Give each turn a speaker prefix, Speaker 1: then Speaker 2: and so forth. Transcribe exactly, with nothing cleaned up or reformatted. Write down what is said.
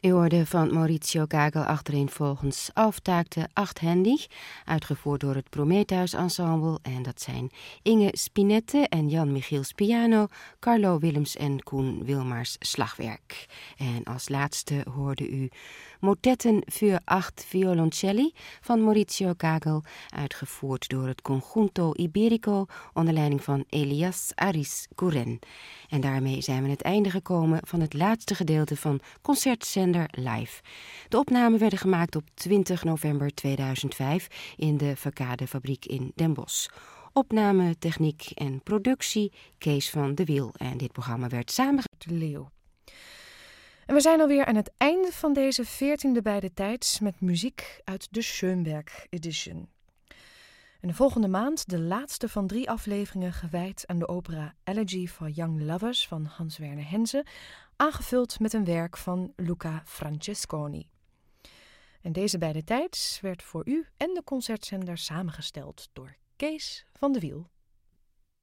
Speaker 1: U hoorde van Maurizio Gagel achtereenvolgens Auftakte achthändig, uitgevoerd door het Prometheus Ensemble. En dat zijn Inge Spinette en Jan Michiels piano, Carlo Willems en Koen Wilmars slagwerk. En als laatste hoorde u Motetten voor acht violoncelli van Maurizio Gagel, uitgevoerd door het Conjunto Iberico onder leiding van Elias Aris Couren. En daarmee zijn we aan het einde gekomen van het laatste gedeelte van Concertzender Live. De opnamen werden gemaakt op twintig november tweeduizend vijf in de Verkade Fabriek in Den Bosch. Opname, techniek en productie Kees van de Wiel. En dit programma werd samengesteld door Leeuw.
Speaker 2: En we zijn alweer aan het einde van deze veertiende bij de tijds met muziek uit de Schoenberg Edition. En de volgende maand de laatste van drie afleveringen gewijd aan de opera Elegy for Young Lovers van Hans Werner Henze, aangevuld met een werk van Luca Francesconi. En deze bij de tijds werd voor u en de concertzender samengesteld door Kees van de Wiel.